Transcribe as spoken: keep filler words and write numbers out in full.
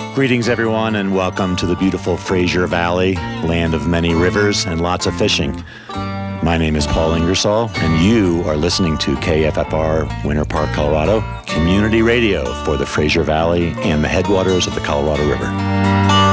Greetings, everyone, and welcome to the beautiful Fraser Valley, land of many rivers and lots of fishing. My name is Paul Ingersoll, and you are listening to K F F R Winter Park, Colorado, community radio for the Fraser Valley and the headwaters of the Colorado River.